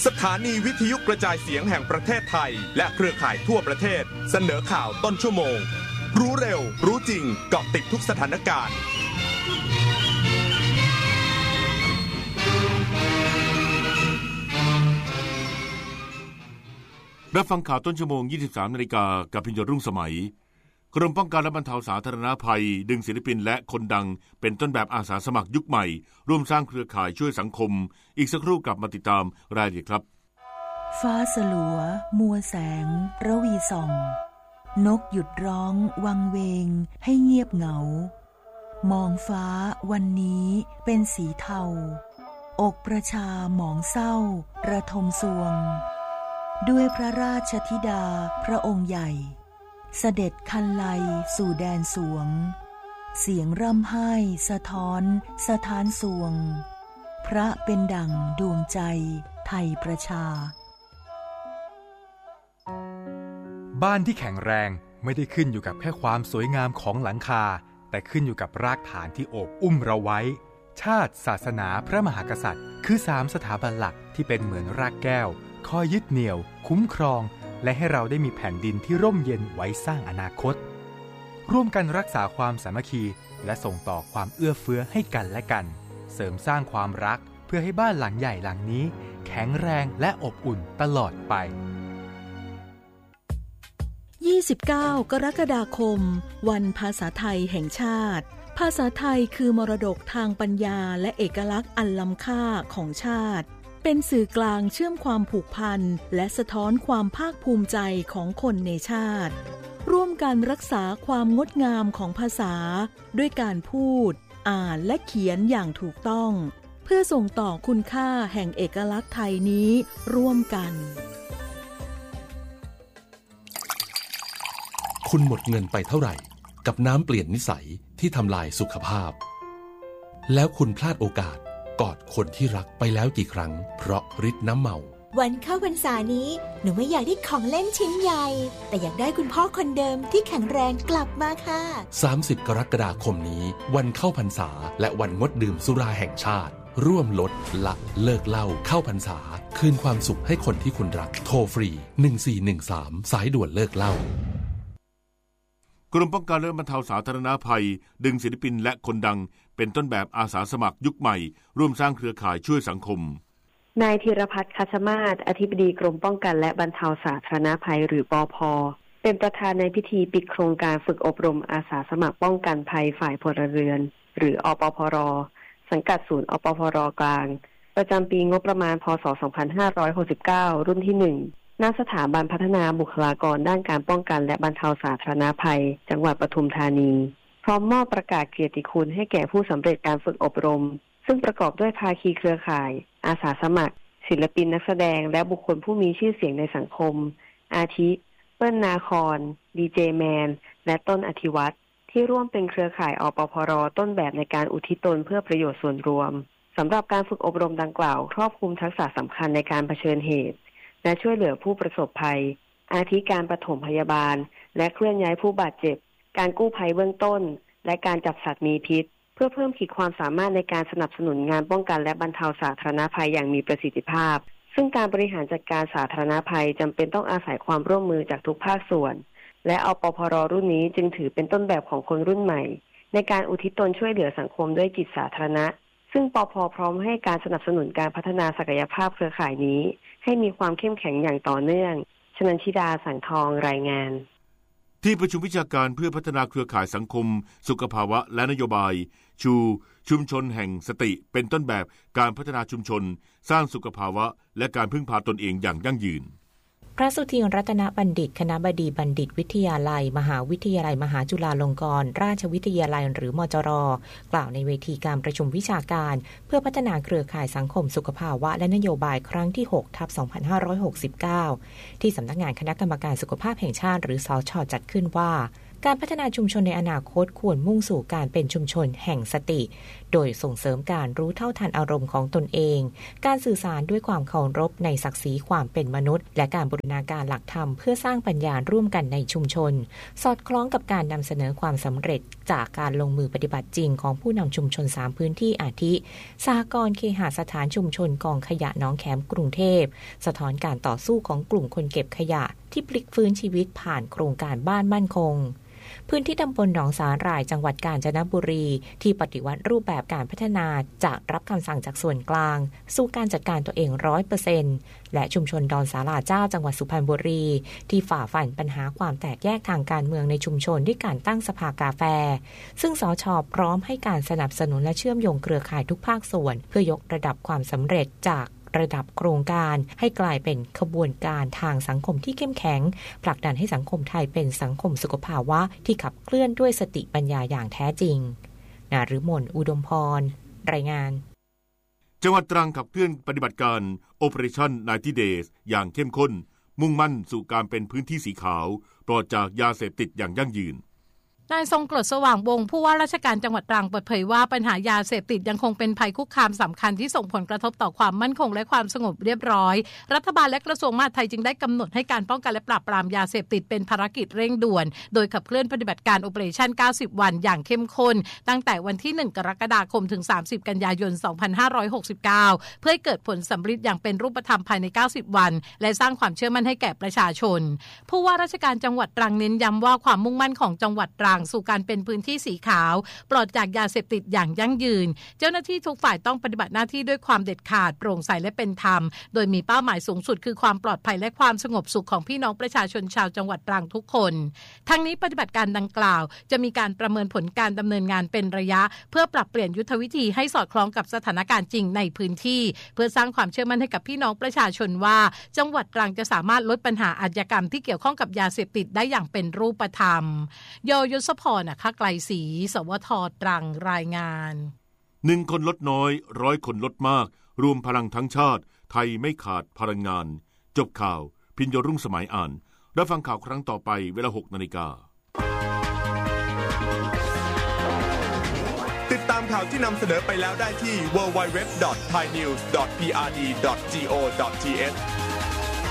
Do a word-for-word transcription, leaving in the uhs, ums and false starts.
สถานีวิทยุกระจายเสียงแห่งประเทศไทยและเครือข่ายทั่วประเทศเสนอข่าวต้นชั่วโมงรู้เร็วรู้จริงเกาะติดทุกสถานการณ์รับฟังข่าวต้นชั่วโมง ยี่สิบสามนาฬิกากับพิญญรุ่งสมัยกรมป้องกันและบรรเทาสาธารณภัยดึงศิลปินและคนดังเป็นต้นแบบอาสาสมัครยุคใหม่ร่วมสร้างเครือข่ายช่วยสังคมอีกสักครู่กลับมาติดตามรายละเอียดครับฟ้าสลัวมัวแสงระวีส่องนกหยุดร้องวังเวงให้เงียบเหงามองฟ้าวันนี้เป็นสีเทาอกประชาหมองเศร้าระทมสวงด้วยพระราชธิดาพระองค์ใหญ่เสด็จคันไลสู่แดนสวงเสียงร่ำไห้สะท้อนสะท้านสวงพระเป็นดั่งดวงใจไทยประชาบ้านที่แข็งแรงไม่ได้ขึ้นอยู่กับแค่ความสวยงามของหลังคาแต่ขึ้นอยู่กับรากฐานที่โอบอุ้มเราไว้ชาติศาสนาพระมหากษัตริย์คือสามสถาบันหลักที่เป็นเหมือนรากแก้วคอยยึดเหนี่ยวคุ้มครองและให้เราได้มีแผ่นดินที่ร่มเย็นไว้สร้างอนาคตร่วมกันรักษาความสามัคคีและส่งต่อความเอื้อเฟื้อให้กันและกันเสริมสร้างความรักเพื่อให้บ้านหลังใหญ่หลังนี้แข็งแรงและอบอุ่นตลอดไปยี่สิบเก้ากรกฎาคมวันภาษาไทยแห่งชาติภาษาไทยคือมรดกทางปัญญาและเอกลักษณ์อันล้ำค่าของชาติเป็นสื่อกลางเชื่อมความผูกพันและสะท้อนความภาคภูมิใจของคนในชาติร่วมกันรักษาความงดงามของภาษาด้วยการพูดอ่านและเขียนอย่างถูกต้องเพื่อส่งต่อคุณค่าแห่งเอกลักษณ์ไทยนี้ร่วมกันคุณหมดเงินไปเท่าไหร่กับน้ำเปลี่ยนนิสัยที่ทำลายสุขภาพแล้วคุณพลาดโอกาสกอดคนที่รักไปแล้วกี่ครั้งเพราะฤทธิ์น้ำเมาวันเข้าพรรษานี้หนูไม่อยากได้ของเล่นชิ้นใหญ่แต่อยากได้คุณพ่อคนเดิมที่แข็งแรงกลับมาค่ะสามสิบกรกฎาคมนี้วันเข้าพรรษาและวันงดดื่มสุราแห่งชาติร่วมลดละเลิกเหล้าเข้าพรรษาคืนความสุขให้คนที่คุณรักโทรฟรีหนึ่งสี่หนึ่งสามสายด่วนเลิกเหล้ากรมป้องกันและบรรเทาสาธารณภัยดึงศิลปินและคนดังเป็นต้นแบบอาสาสมัครยุคใหม่ร่วมสร้างเครือข่ายช่วยสังคมนายธีรพัฒน์คัชมาศอธิบดีกรมป้องกันและบรรเทาสาธารณภัยหรือปภ.เป็นประธานในพิธีปิดโครงการฝึกอบรมอาสาสมัครป้องกันภัยฝ่ายพลเรือนหรืออปพร.สังกัดศูนย์อปพร.กลางประจำปีงบประมาณพ.ศ. สองพันห้าร้อยหกสิบเก้ารุ่นที่หนึ่งณสถาบันพัฒนาบุคลากรด้านการป้องกันและบรรเทาสาธารณภัยจังหวัดปทุมธานีพร้อมมอบประกาศเกียรติคุณให้แก่ผู้สำเร็จการฝึกอบรมซึ่งประกอบด้วยภาคีเครือข่ายอาสาสมัครศิลปินนักแสดงและบุคคลผู้มีชื่อเสียงในสังคมอาทิเปิ้ลนาคอนดีเจแมนและต้นอธิวัฒน์ที่ร่วมเป็นเครือข่ายอปพร.ต้นแบบในการอุทิศตนเพื่อประโยชน์ส่วนรวมสำหรับการฝึกอบรมดังกล่าวครอบคลุมทักษะสำคัญในการเผชิญเหตุและช่วยเหลือผู้ประสบภัยอาทิการปฐมพยาบาลและเคลื่อนย้ายผู้บาดเจ็บการกู้ภัยเบื้องต้นและการจับสัตว์มีพิษเพื่อเพิ่มขีดความสามารถในการสนับสนุนงานป้องกันและบรรเทาสาธารณภัยอย่างมีประสิทธิภาพซึ่งการบริหารจัดการสาธารณภัยจำเป็นต้องอาศัยความร่วมมือจากทุกภาคส่วนและอปพร.รุ่นนี้จึงถือเป็นต้นแบบของคนรุ่นใหม่ในการอุทิศตนช่วยเหลือสังคมด้วยจิตสาธารณะซึ่งปภ.พร้อมให้การสนับสนุนการพัฒนาศักยภาพเครือข่ายนี้ให้มีความเข้มแข็งอย่างต่อเนื่องชนันชิดาสังทองรายงานที่ประชุมวิชาการเพื่อพัฒนาเครือข่ายสังคมสุขภาวะและนโยบายชูชุมชนแห่งสติเป็นต้นแบบการพัฒนาชุมชนสร้างสุขภาวะและการพึ่งพาตนเองอย่างยั่งยืนพระสุทินรัตนบัณฑิตคณบดีบัณฑิตวิทยาลัยมหาวิทยาลัยมหาจุฬาลงกรณราชวิทยาลัยหรือมจร.กล่าวในเวทีการประชุมวิชาการเพื่อพัฒนาเครือข่ายสังคมสุขภาวะและนโยบายครั้งที่ หกทับสองพันห้าร้อยหกสิบเก้า ที่สำนักงานคณะกรรมการสุขภาพแห่งชาติหรือสช.จัดขึ้นว่าการพัฒนาชุมชนในอนาคตควรมุ่งสู่การเป็นชุมชนแห่งสติโดยส่งเสริมการรู้เท่าทันอารมณ์ของตนเองการสื่อสารด้วยความเคารพในศักดิ์ศรีความเป็นมนุษย์และการบูรณาการหลักธรรมเพื่อสร้างปัญญาร่วมกันในชุมชนสอดคล้องกับการนำเสนอความสำเร็จจากการลงมือปฏิบัติจริงของผู้นำชุมชนสามพื้นที่อาทิสหกรณ์เคหสถานชุมชนกองขยะหนองแขมกรุงเทพสะท้อนการต่อสู้ของกลุ่มคนเก็บขยะที่พลิกฟื้นชีวิตผ่านโครงการบ้านมั่นคงพื้นที่ตำบลหนองสาหร่ายจังหวัดกาญจนบุรีที่ปฏิวัติรูปแบบการพัฒนาจากรับคำสั่งจากส่วนกลางสู่การจัดการตัวเอง ร้อยเปอร์เซ็นต์ และชุมชนดอนสาราเจ้าจังหวัดสุพรรณบุรีที่ฝ่าฟันปัญหาความแตกแยกทางการเมืองในชุมชนด้วยการตั้งสภากาแฟซึ่งสช.พร้อมให้การสนับสนุนและเชื่อมโยงเครือข่ายทุกภาคส่วนเพื่อยกระดับความสำเร็จจากระดับโครงการให้กลายเป็นขบวนการทางสังคมที่เข้มแข็งผลักดันให้สังคมไทยเป็นสังคมสุขภาวะที่ขับเคลื่อนด้วยสติปัญญาอย่างแท้จริงนฤมลอุดมพรรายงานจังหวัดตรังขับเคลื่อนปฏิบัติการ Operation ไนน์ตี้ Days อย่างเข้มข้นมุ่งมั่นสู่การเป็นพื้นที่สีขาวปลอดจากยาเสพติดอย่างยั่งยืนนายทรงกรดสว่างวงศ์ผู้ว่าราชการจังหวัดตรังเปิดเผยว่าปัญหายาเสพติดยังคงเป็นภัยคุกคามสำคัญที่ส่งผลกระทบต่อความมั่นคงและความสงบเรียบร้อยรัฐบาลและกระทรวงมหาดไทยจึงได้กำหนดให้การป้องกันและปราบปรามยาเสพติดเป็นภารกิจเร่งด่วนโดยขับเคลื่อนปฏิบัติการ Operation เก้าสิบ วันอย่างเข้มข้นตั้งแต่วันที่หนึ่งกรกฎาคมถึงสามสิบกันยายนสองพันห้าร้อยหกสิบเก้าเพื่อให้เกิดผลสำฤทธิ์อย่างเป็นรูปธรรมภายในเก้าสิบวันและสร้างความเชื่อมั่นให้แก่ประชาชนผู้ว่าราชการจังหวัดตรังเน้นย้ำว่าความมุ่งมั่นของจังหวัดตรังสู่การเป็นพื้นที่สีขาวปลอดจากยาเสพติดอย่างยั่งยืนเจ้าหน้าที่ทุกฝ่ายต้องปฏิบัติหน้าที่ด้วยความเด็ดขาดโปร่งใสและเป็นธรรมโดยมีเป้าหมายสูงสุดคือความปลอดภัยและความสงบสุขของพี่น้องประชาชนชาวจังหวัดตรังทุกคนทั้งนี้ปฏิบัติการดังกล่าวจะมีการประเมินผลการดำเนินงานเป็นระยะเพื่อปรับเปลี่ยนยุทธวิธีให้สอดคล้องกับสถานการณ์จริงในพื้นที่เพื่อสร้างความเชื่อมั่นให้กับพี่น้องประชาชนว่าจังหวัดตรังจะสามารถลดปัญหาอาชญากรรมที่เกี่ยวข้องกับยาเสพติดได้อย่างเป็นรูปธรรมโยยศพรนะคะไกลศรีสวทตรังรายงานหนึ่งคนลดน้อยร้อยคนลดมากรวมพลังทั้งชาติไทยไม่ขาดพลังงานจบข่าวพิญญรุ่งสมัยอ่านรับฟังข่าวครั้งต่อไปเวลา หกนาฬิกาติดตามข่าวที่นำเสนอไปแล้วได้ที่ ดับเบิลยู ดับเบิลยู ดับเบิลยู ดอท ไทยนิวส์ ดอท พี อาร์ ดี ดอท จี โอ ดอท ที เอช